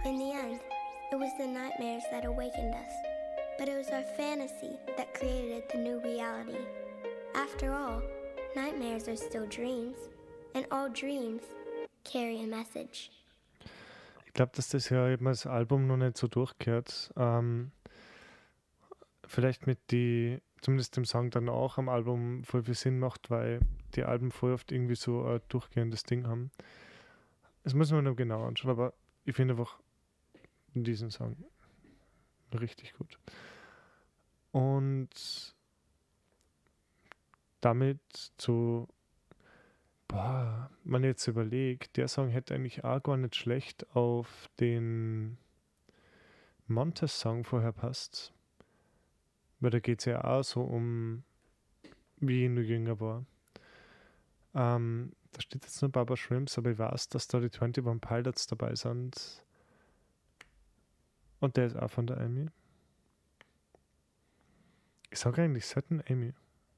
In the end, it was the nightmares that awakened us, but it was our fantasy that created the new reality. After all, nightmares are still dreams, and all dreams carry a message. Ich glaube, dass das ja eben als Album noch nicht so durchgehört. Vielleicht zumindest dem Song dann auch am Album voll viel Sinn macht, weil die Alben voll oft irgendwie so ein durchgehendes Ding haben. Das muss man noch genau anschauen, aber ich finde einfach diesen Song richtig gut. Und damit man jetzt überlegt, der Song hätte eigentlich auch gar nicht schlecht auf den Montes-Song vorher passt. Weil da geht es ja auch so um, wie ich nur jünger war. Da steht jetzt nur Baba Shrimps, aber ich weiß, dass da die 21 Pilots dabei sind. Und der ist auch von der Amy. Ich sage eigentlich selten Amy.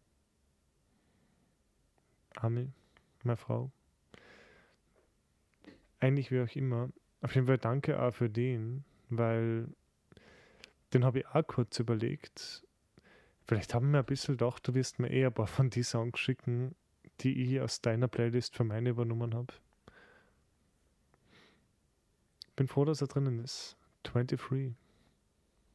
Amy, meine Frau. Eigentlich wie auch immer. Auf jeden Fall danke auch für den, weil den habe ich auch kurz überlegt. Vielleicht haben wir ein bisschen gedacht, du wirst mir ein paar von den Songs schicken, die ich aus deiner Playlist für meine übernommen habe. Bin froh, dass er drinnen ist. 23.